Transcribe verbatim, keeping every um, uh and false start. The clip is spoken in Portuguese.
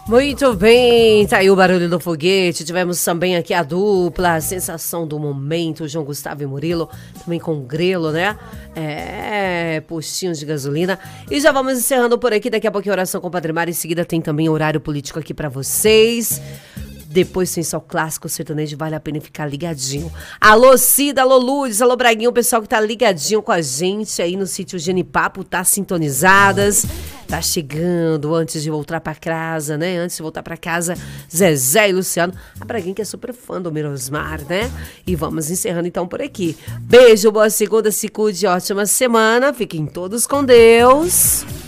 Muito bem, tá aí o barulho do foguete. Tivemos também aqui a dupla, a sensação do momento, João Gustavo e Murilo, também com grelo, né? É, postinhos de gasolina. E já vamos encerrando por aqui. Daqui a pouco a oração com o Padre Mário. Em seguida tem também horário político aqui pra vocês. Depois tem só o clássico sertanejo, vale a pena ficar ligadinho. Alô Cida, alô Lourdes, alô Braguinho, o pessoal que tá ligadinho com a gente aí no sítio Genipapo, tá sintonizadas, tá chegando antes de voltar pra casa, né? Antes de voltar pra casa, Zezé e Luciano. A Braguinha que é super fã do Mirosmar, né? E vamos encerrando então por aqui. Beijo, boa segunda, se cuide, ótima semana, fiquem todos com Deus.